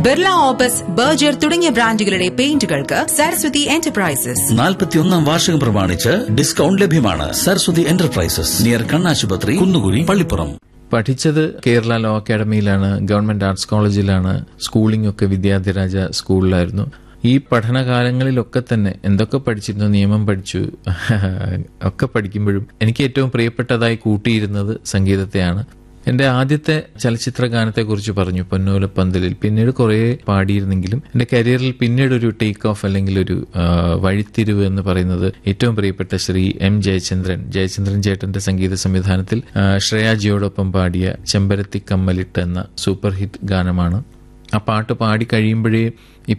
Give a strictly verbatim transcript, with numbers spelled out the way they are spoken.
Birla opus, Berger തുടങ്ങിയ ബ്രാൻഡുകളുടെ പെയിന്റുകൾക്ക് Saraswati enterprises. നാൽപ്പത്തിയൊന്നാം വാർഷികം പ്രമാണിച്ച് ഡിസ്കൗണ്ട് ലഭ്യമാണ്. സരസ്വതി എന്റർപ്രൈസസ്, നിയർ കണ്ണാശുപത്രി, കുന്നുകുഴി, പള്ളിപ്പുറം. പഠിച്ചത് കേരള ലോ അക്കാഡമിയിലാണ്, ഗവൺമെന്റ് ആർട്സ് കോളേജിലാണ്. സ്കൂളിംഗ് ഒക്കെ വിദ്യാധിരാജ സ്കൂളിലായിരുന്നു. ഈ പഠനകാലങ്ങളിലൊക്കെ തന്നെ എന്തൊക്കെ പഠിച്ചിരുന്നു, നിയമം പഠിച്ചു, ഒക്കെ പഠിക്കുമ്പോഴും എനിക്ക് ഏറ്റവും പ്രിയപ്പെട്ടതായി കൂട്ടിയിരുന്നത് സംഗീതത്തെയാണ്. എന്റെ ആദ്യത്തെ ചലച്ചിത്ര ഗാനത്തെക്കുറിച്ച് പറഞ്ഞു, പൊന്നോലപ്പന്തലിൽ. പിന്നീട് കുറേ പാടിയിരുന്നെങ്കിലും എന്റെ കരിയറിൽ പിന്നീട് ഒരു ടേക്ക് ഓഫ് അല്ലെങ്കിൽ ഒരു വഴിത്തിരിവ് എന്ന് പറയുന്നത് ഏറ്റവും പ്രിയപ്പെട്ട ശ്രീ എം ജയചന്ദ്രൻ ജയചന്ദ്രൻ ചേട്ടന്റെ സംഗീത സംവിധാനത്തിൽ ശ്രേയാജിയോടൊപ്പം പാടിയ ചെമ്പരത്തി കമ്മലിട്ട് എന്ന സൂപ്പർ ഹിറ്റ് ഗാനമാണ്. ആ പാട്ട് പാടി കഴിയുമ്പോഴേ